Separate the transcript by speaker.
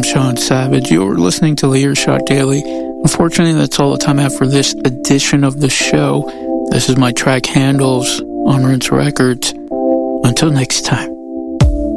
Speaker 1: Sean Savage. You're listening to Earshot Daily. Unfortunately, that's all the time I have for this edition of the show. This is my track handles on Rinse Records. Until next time.